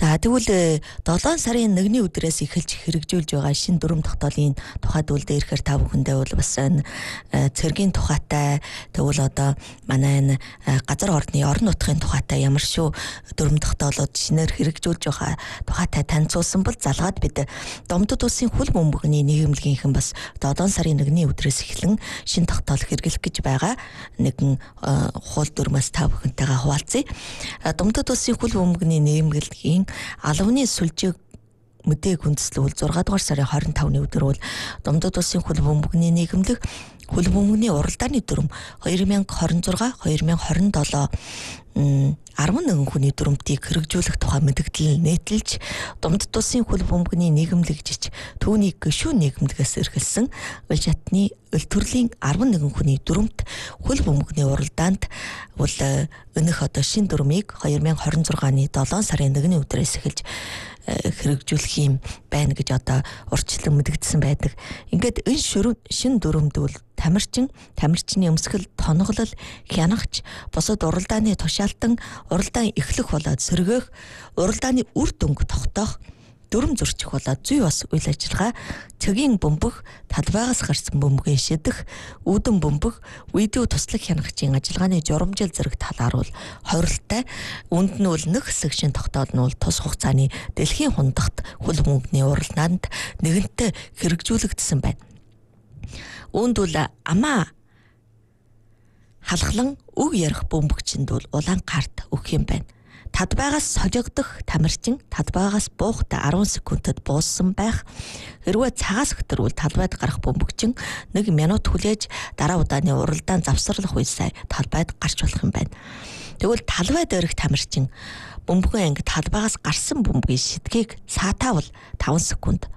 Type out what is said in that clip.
За тэгвэл 7 сарын 1-ний өдрөөс эхэлж хэрэгжүүлж байгаа шинэ дүрм тогтоолын тухайд үлдээ ирэхээр та бүхэндээ бол бас цэргийн тухайтай тэгвэл одоо манай газар орны орон нутгийн тухайтай ямар шүү дүрм тогтоолууд шинээр хэрэгжүүлж байгаа тухайтай танилцуулсан бол залгаад бид Домдод улсын хөл бөмбөгний нийгэмлэгийнхэн бас 7 сарын 1-ний өдрөөс эхлэн шинэ тогтоол хэрэглэх гэж байгаа нэгэн хууль дүрмээс та бүхэнтэйгээ хуваалцъя. Домдод улсын хөл бөмбөгний нийгэмлэгийн албаны сүлжээг мэдээг үндэслэл 6 дугаар сарын 25-ны өдөр бол Домдод улсын хөл бөмбөгний нийгэмлэг хөл бөмбөгний уралдааны дүрм 2026-2027 11 хүний дүрмтийг хэрэгжүүлэх тухай мэдээлэл нийтэлж Домдод улсын хөл бөмбөгний нийгэмлэгжиж түүнийг гишүүн нийгэмлэгээс эрхэлсэн өл шатны өл төрлийн 11 хүний дүрмт хөл бөмбөгний уралдаанд бол өнөх одоо шин дүрмийг 2026-ны 7 сарын 1-ний өдрөөс эхэлж хэрэгжүүлэх юм байна гэж одоо урьдчилан мэдэгдсэн байдаг. Ингээд энэ шин дүрмд бол тамирчны өмсгөл, тоноглол, хянагч, бусад уралдааны тушаалтан, уралдаан эхлэх болоод сэргээх, уралдааны үр дүнг тогтоох, дүрм зөрчих болоод зүй бас үйл ажиллагаа, цэгийн бөмбөг, талбайгаас гарсан бөмбөгийн шидэх, үүдэн бөмбөг, видео туслах хянагчийн ажиллагааны журамжил зэрэг талаар бол хорилттой. Үүнд нь бол нэг хэсэг шин тогтоол нь бол тус хугацааны дэлхийн хундагт хөл бөмбөгний уралдаанд нэгэнтээ хэрэгжүүлэгдсэн байна. Үүнд бол амаа халахлан үг ярих бөмбөгчөнд бол улаан карт өгөх юм байна. Талбайгаас сожигдох тамирчин талбайгаас буухтай 10 секундэд бууссан байх. Хэрвээ цагаас хөтөрвөл талбайд гарах бөмбөгчин 1 минут хүлээж дараа удааны уралдаан завсарлах үедээ талбайд гарч болох юм байна. Тэгвэл талбайд өрөх тамирчин бөмбөгөн анги талбайгаас гарсан бөмбөгийн шидгийг саатаавал 5 секунд